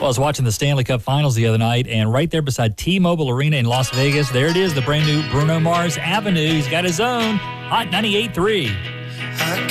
Well, I was watching the Stanley Cup Finals the other night, and right there beside T-Mobile Arena in Las Vegas, there it is, the brand new Bruno Mars Avenue. He's got his own Hot 98.3.